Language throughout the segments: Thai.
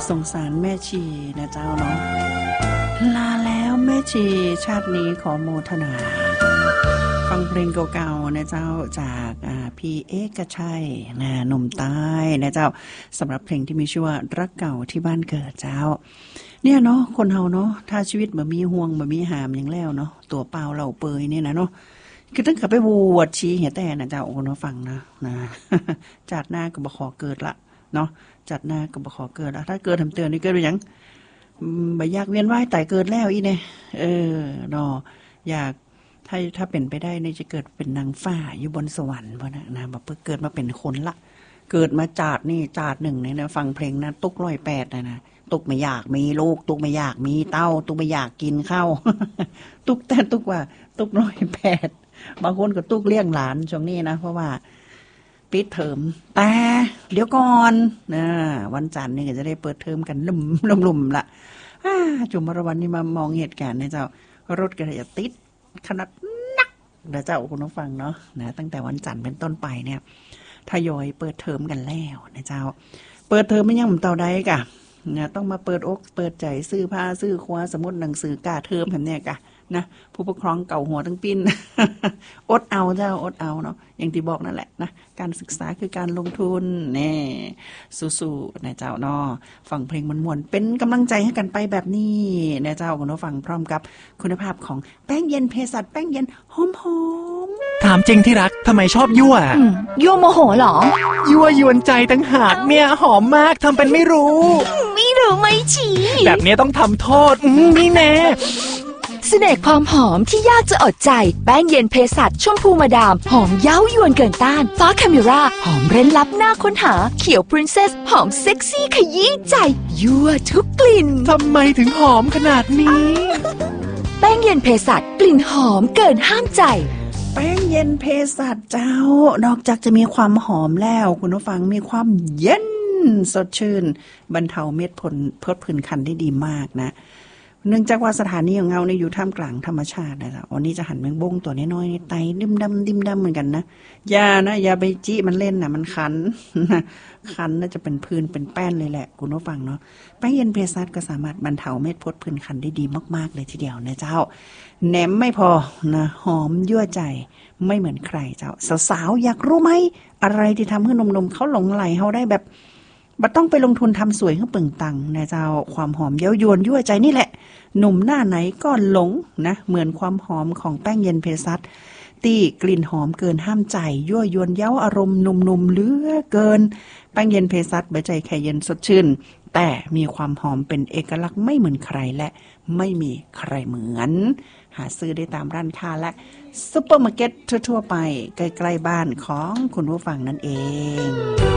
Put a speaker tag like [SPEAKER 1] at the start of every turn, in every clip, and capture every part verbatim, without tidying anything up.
[SPEAKER 1] สงสารแม่ชีนะเจ้าเนาะลาแล้วแม่ชีชาตินี้ขอโมทนาฟังเพลงเก่าๆนะเจ้าจากพี่เอกชัยนะหนุ่มใต้นะเจ้าสำหรับเพลงที่มีชื่อว่ารักเก่าที่บ้านเกิดเจ้าเนี่ยเนาะคนเฮาเนาะถ้าชีวิตบ่มีห่วงบ่มีหามอย่างแล้วเนาะตัวเปล่าเหล่าเปยเนี่ยนะเนาะคือตั้งแต่ไปบวชชีเหี่ยแต่นะเจ้าโอ้เนาะฟังนะนะจัดหน้าก็บ่ขอเกิดละเนาะจัดหน้าก็บ่ขอเกิดละถ้าเกิดทำเตือนนี่เกิดหรือยังบ่อยากเวียนว่ายตายเกิดแล้วอีเนี่ยเออเนาะอยากถ้าถ้าเป็นไปได้นี่จะเกิดเป็นนางฟ้าอยู่บนสวรรค์บ่นะนะบ่เกิดมาเป็นคนละเกิดมาจาดนี่จาดหนึ่งเนี่ยนะฟังเพลงนะตุกร้อยแปดนะนะตุกไม่อยากมีลูกตุกไม่อยากมีเต้าตุกไม่อยากกินข้าวตุกแต่ตุกว่าตุกร้อยแปดบางคนก็ตุกเลี้ยงหลานช่วงนี้นะเพราะว่าปิดเทอมแต่เดี๋ยวก่อนนะวันจันทร์นี่ก็จะได้เปิดเทอมกันลุ่มลุ่มๆละจุ่มมรวันนี่มามองเหตุการณ์นะเจ้ารถก็จะติดขนาดนักเดี๋ยวเจ้าคุณผู้ฟังเนาะนะตั้งแต่วันจันทร์เป็นต้นไปเนี่ยทยอยเปิดเทอมกันแล้วนะเจ้าเปิดเทอมไม่ยังมันเต่าใดกะนะต้องมาเปิดอกเปิดใจซื้อผ้าซื้อคว้าสมุดหนังสือกาเทอมแบบเนี้ยกะนะผู้ปกครองเก่าหัวทั้งปิ้น อดเอาเจ้าอดเอาเนาะอย่างที่บอกนั่นแหละนะการศึกษาคือการลงทุนแน่สู้ๆนะเจ้าเนาะฟังเพลงมวนๆเป็นกำลังใจให้กันไปแบบนี้นะเจ้าคุณผู้ฟังพร้อมกับคุณภาพของแป้งเย็นเภสัชแป้งเย็นหอมๆ
[SPEAKER 2] ถามจริงที่รักทำไมชอบยั่ว
[SPEAKER 3] ยั่วโมโหเหรอ
[SPEAKER 2] ยั่วยวนใจตั้งหากเนี่ยหอมมากทำเป็นไม่รู้
[SPEAKER 3] ไม่รู้ไม่ชี้
[SPEAKER 2] แบบนี้ต้องทำโทษนี่แน่
[SPEAKER 3] เสน่ห์ความหอมที่ยากจะอดใจแป้งเย็นเภสัชชมพูมาดามหอมเย้ายวนเกินต้านฟ้าคาเมราหอมเร้นลับหน้าค้นหาเขียวพรินเซสหอมเซ็กซี่ขยี้ใจยั่วทุกกลิ่น
[SPEAKER 2] ทำไมถึงหอมขนาดนี้
[SPEAKER 3] แป้งเย็นเภสัชกลิ่นหอมเกินห้ามใจ
[SPEAKER 1] แป้งเย็นเภสัชเจ้านอกจากจะมีความหอมแล้วคุณผู้ฟังมีความเย็นสดชื่นบรรเทาเม็ดผลเพิดผื่นคันได้ดีมากนะเนื่องจากว่าสถานีของเราเนี่ยอยู่ท่ามกลางธรรมชาตินะวันนี้จะหันแมงบงตัวน้อยๆไตดิมดำดิมดำเหมือนกันนะอย่านะอย่าไปจี้มันเล่นนะมันคันคันน่าจะเป็นพื้นเป็นแป้นเลยแหละคุณผู้ฟังเนาะแป้งเย็นเภสัชก็สามารถบรรเทาเม็ดพดผื่นคันได้ดีมากๆเลยทีเดียวนะเจ้าแหนมไม่พอนะหอมยั่วใจไม่เหมือนใครเจ้าสาวๆอยากรู้ไหมอะไรที่ทำให้หนุ่มๆเขาหลงไหลเขาได้แบบบัดต้องไปลงทุนทำสวยให้ปึงตังนะเจ้าความหอมเย้ายวนยั่วใจนี่แหละหนุ่มหน้าไหนก็หลงนะเหมือนความหอมของแป้งเย็นเภสัชที่กลิ่นหอมเกินห้ามใจยั่วยวนเย้าอารมณ์หนุ่มๆเหลือเกินแป้งเย็นเภสัชใบใจแค่เย็นสดชื่นแต่มีความหอมเป็นเอกลักษณ์ไม่เหมือนใครและไม่มีใครเหมือนหาซื้อได้ตามร้านค้าและซุปเปอร์มาร์เก็ตทั่วๆไปใกล้ๆบ้านของคุณผู้ฟังนั่นเอง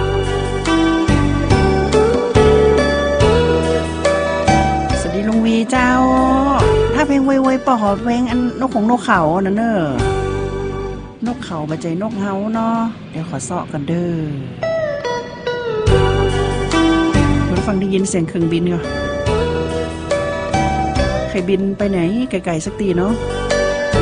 [SPEAKER 1] ลุงวีเจ้าถ้าเพลงไวๆปอเพลงอันนกของนกเขานั่นเนอะนกเขามาใจนกเฮาเนาะเดี๋ยวขอเสาะกันเด้อเหมือนฟังได้ยินเสียงเครื่องบินเหรอใครบินไปไหนไกลๆสักทีเนาะ